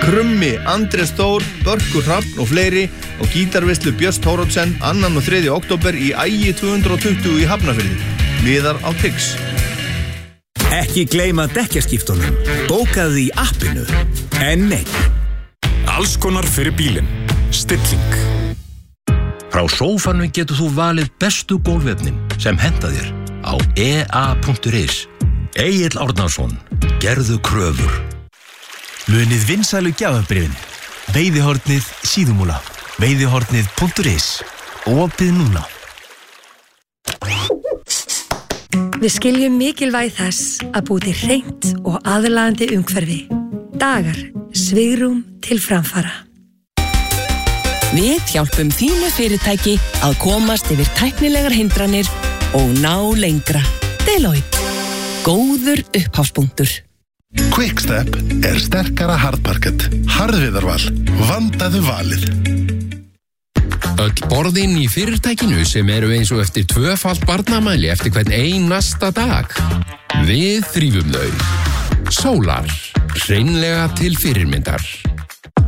Krummi, Andrés Þór, Börkur Hrafn og fleiri á gítarveislu Björns Thoroddsen 2. og 3. október í Ægi 220 í Hafnarfirði. Miðar á Tix. Ekki gleyma dekkjaskiptunum. Bókaðu í appinu. N1. Alls konar fyrir bílinn. Stilling. Frá sófanum getur þú valið bestu gólfefnin sem henta þér á ea.is. Egill Árnason, gerðu kröfur. Munið vinsælu gjafabréfin. Veiðihornið Síðumúla. Veiðihornið.is. Opið núna. Við skiljum mikilvægi þess að búa til hreint og aðlaðandi umhverfi. Dagar, svigrúm til framfara. Við hjálpum þínu fyrirtæki að komast yfir tæknilegar hindranir og ná lengra. Deloitte. Góður upphafspunktur. Quickstep sterkara hardparkett. Harðviðarval. Vandaðu valið. Öll borðin í fyrirtækinu sem eru eins og eftir 2-falt barnamæli eftir hvern einasta dag. Við þrífum þau. Solar. Hreinlega til fyrirmyndar.